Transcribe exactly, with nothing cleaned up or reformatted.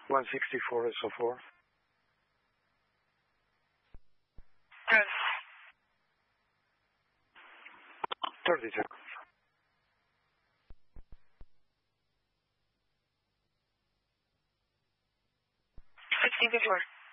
one sixty-four S O four. Good. thirty seconds. sixteen fifty-four.